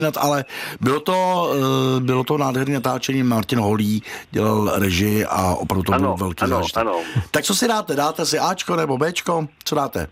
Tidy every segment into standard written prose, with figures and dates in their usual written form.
ale bylo to nádherné natáčení. Martin Holý dělal režii a opravdu to byl velký zážitek. Ano. Tak co si dáte? Dáte si Ačko nebo Bčko? Co dáte?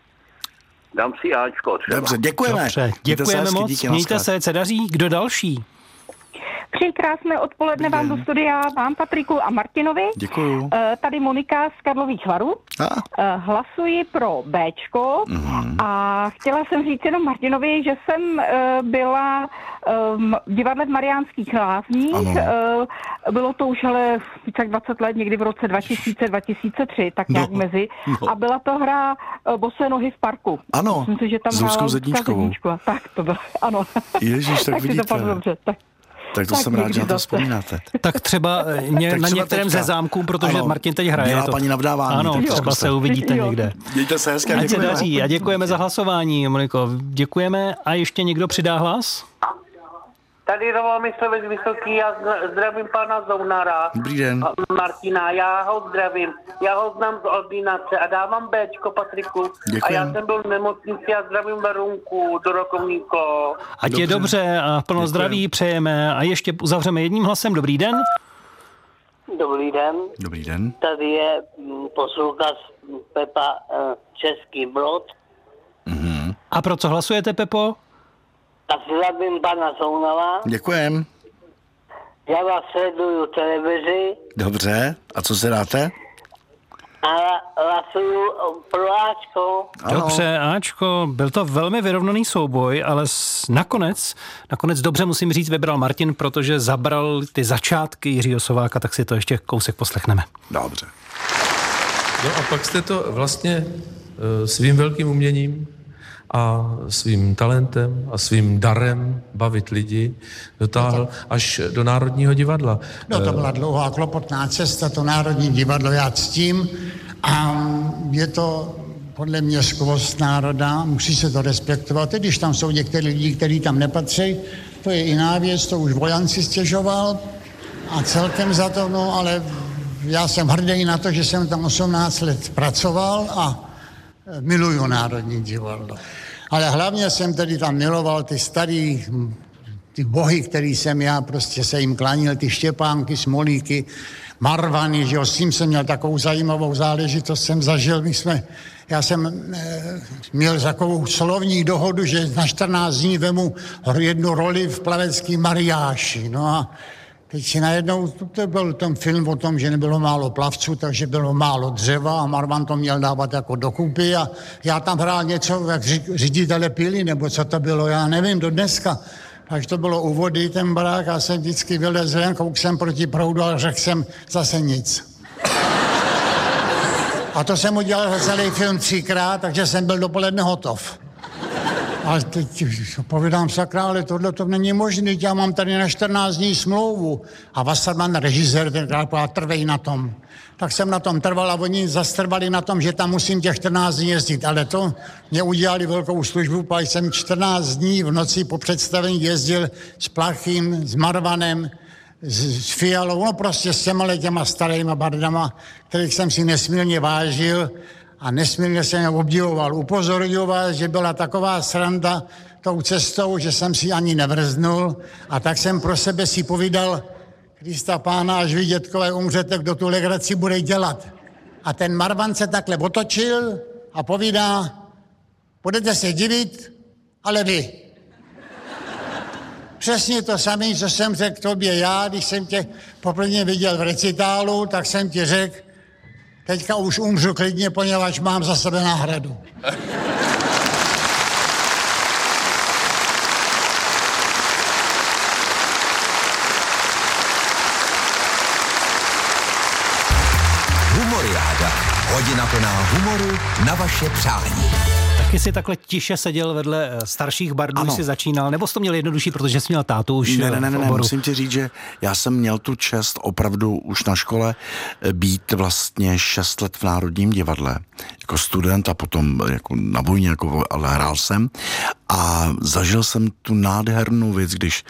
Dám si Ačko třeba. Dobře, děkujeme. Dobře, děkujeme moc. Mějte se daří. Kdo další? Přeji krásné odpoledne vám do studia, vám Patriku a Martinovi. Děkuju. Tady Monika z Karlových Varů. Hlasuji pro Bčko a chtěla jsem říct jenom Martinovi, že jsem byla v divadle v Mariánských Lázních. Bylo to už ale více jak 20 let, někdy v roce 2000-2003, tak nějak mezi. A byla to hra Bosé nohy v parku. Ano, myslím si, že tam s Zuzkou Zedníčkovou. Tak to bylo, ano. Ježíš, tak vidíte. Si to dobře, tak to jsem rád, že na to vzpomínáte. Tak třeba na některém ze zámků, protože Martin teď hraje. Bělá paní navdávání. Ano, třeba se uvidíte někde. Mějte se hezky. Ať se daří a děkujeme za hlasování, Moniko. Děkujeme a ještě někdo přidá hlas? Tady Roval Myslovec Vysoký, já zdravím pana Zounara. Dobrý den. Martina, já ho zdravím. Já ho znám z ordinace a dávám Bčko Patriku. Děkujem. A já jsem byl v nemocnici a zdravím Verunku do Rokovníko. Ať je dobře a plno zdraví přejeme a ještě uzavřeme jedním hlasem. Dobrý den. Dobrý den. Dobrý den. Tady je posluchač Pepa Český Brod. A pro co hlasujete, Pepo? A zdravím pana Zounara. Děkujem. Já vás sleduju televizi. Dobře. A co se dáte? A hlasuju pro Ačko. Dobře, Ačko, byl to velmi vyrovnaný souboj, ale nakonec dobře musím říct, vybral Martin, protože zabral ty začátky Jiřího Sováka, tak si to ještě kousek poslechneme. Dobře. No a pak jste to vlastně svým velkým uměním a svým talentem a svým darem bavit lidi dotáhl až do Národního divadla. No to byla dlouhá klopotná cesta, to Národní divadlo já ctím a je to podle mě skvost národa, musí se to respektovat, i když tam jsou některé lidi, kteří tam nepatří, to je jiná věc, to už Vojan si stěžoval a celkem za to, no ale já jsem hrdý na to, že jsem tam 18 let pracoval a miluju Národní divadlo. Ale hlavně jsem tedy tam miloval ty starý, ty bohy, který jsem já prostě se jim klanil, ty Štěpánky, Smolíky, Marvany, že jo, s tím jsem měl takovou zajímavou záležitost, jsem zažil, já jsem měl takovou slovní dohodu, že na 14 dní vemu jednu roli v plavecký mariáši, no a teď si najednou, to byl ten film o tom, že nebylo málo plavců, takže bylo málo dřeva a Marvan to měl dávat jako dokupy a já tam hrál něco, jak ředitele pily, nebo co to bylo, já nevím, do dneska. Takže to bylo u vody, ten barák, já jsem vždycky vylezl, kouk jsem proti proudu a řekl jsem zase nic. A to jsem udělal za celý film 3krát, takže jsem byl dopoledne hotov. Ale teď povídám, sakra, ale tohle to není možné, já mám tady na 14 dní smlouvu. A Wasserman, režisér, tenkrát trvej na tom. Tak jsem na tom trval a oni zastrvali na tom, že tam musím těch 14 dní jezdit. Ale to mě udělali velkou službu, pak jsem 14 dní v noci po představení jezdil s Plachým, s Marvanem, s Fialou, no prostě s těma starýma bardama, kterých jsem si nesmírně vážil. A nesmírně jsem je obdivoval. Upozorňoval, že byla taková sranda tou cestou, že jsem si ani nevrznul. A tak jsem pro sebe si povídal, Krista Pána, až vy, dětkové, umřete, kdo tu legraci bude dělat. A ten Marvan se takhle otočil a povídá, budete se divit, ale vy. Přesně to samé, co jsem řekl tobě já, když jsem tě poprvé viděl v recitálu, tak jsem ti řekl, teďka už umřu klidně, poněvadž mám za sebe náhradu. Humoriáda. Hodina plná humoru na vaše přání. Taky si takhle tiše seděl vedle starších bardů, když si začínal, nebo jsi to měl jednodušší, protože jsi měl tátu už Ne, v oboru? musím ti říct, že já jsem měl tu čest opravdu už na škole být vlastně 6 let v Národním divadle jako student a potom jako na vojně, ale hrál jsem a zažil jsem tu nádhernou věc, když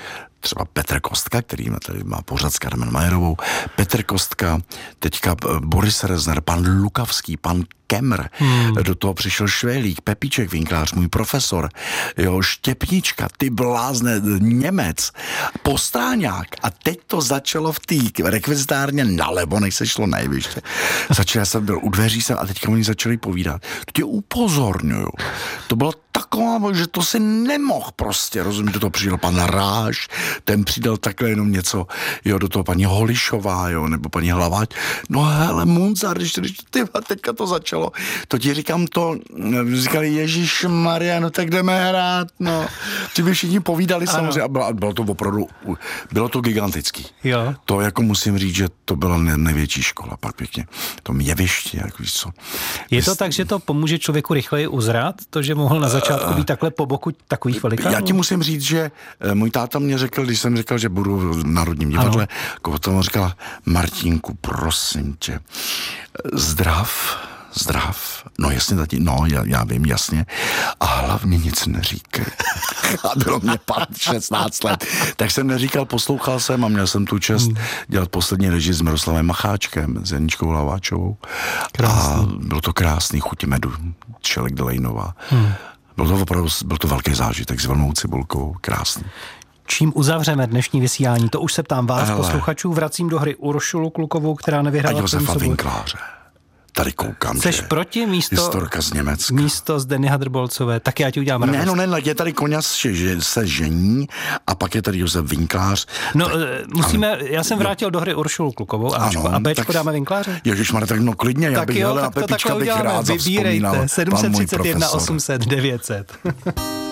třeba Petr Kostka, který tady má pořad s Carmen Majerovou, Petr Kostka, teďka Boris Rezner, pan Lukavský, pan Kemr, do toho přišel Švélík, Pepíček Vinklář, můj profesor, jo, Štěpnička, ty blázne, Němec, Postráňák. A teď to začalo v té rekvizitárně nalevo, než se šlo nejvyště. Já jsem byl u dveří a teďka oni začali povídat. To tě upozorňuju. To bylo taková, že to si nemohl prostě, rozumíš, do toho přijel pan Ráš, ten přidal takhle jenom něco, jo, do toho paní Holišová, jo, nebo paní Hlaváč. No hele, Munzar, když teďka to začalo, to ti říkám to, říkali Ježišmarja, no tak jdeme hrát, no. Ti by všichni povídali samozřejmě a bylo to opravdu, bylo to gigantický. Jo. To jako musím říct, že to byla největší škola, pak pěkně. To Jeviště, jak víš co. Je to tak, že to pomůže člověku rychleji uzrát, to, že mohl na začátku být takhle po boku takových velikánů? Já ti musím říct, že můj táta mě řekl, když jsem říkal, že budu v Národním divadle, potom říkal, Martínku, prosím tě, zdrav, no jasně tati, no já vím, jasně, a hlavně nic neříkej. A bylo mě 16 let, tak jsem neříkal, poslouchal jsem a měl jsem tu čest dělat poslední režii s Miroslavem Macháčkem, s Janičkou Hlaváčovou. Krásný. A bylo to krásný, Chuť medu, Čelek Delejnová. Byl to velký zážitek s Vlnou Cibulkou, krásný. Čím uzavřeme dnešní vysílání? To už se ptám vás, posluchačů. Vracím do hry Uršulu Klukovou, která nevyhrála. A Josefa Vinkláře. Tady koukám, Jseš proti historka z Německa. Místo z Denny Hadrbolcové, tak já ti udělám radost. Ne, je tady Koňas, že se žení a pak je tady Josef Vinklář. No, já jsem vrátil do hry Uršulu Klukovou a Bčko dáme Vinkláře? Ježišmarja, tak no klidně, já bych, hele, na Pepíčka bych rád zavzpomínal. Vybírejte, 731 800 900.